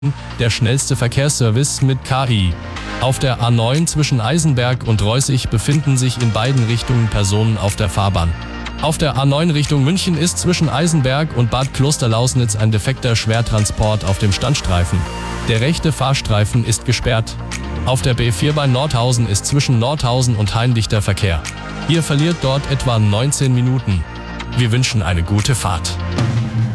der schnellste Verkehrsservice mit KI. Auf der A9 zwischen Eisenberg und Reußig befinden sich in beiden Richtungen Personen auf der Fahrbahn. Auf der A9 Richtung München ist zwischen Eisenberg und Bad Klosterlausnitz ein defekter Schwertransport auf dem Standstreifen. Der rechte Fahrstreifen ist gesperrt. Auf der B4 bei Nordhausen ist zwischen Nordhausen und Haindicht der Verkehr. Ihr verliert dort etwa 19 Minuten. Wir wünschen eine gute Fahrt.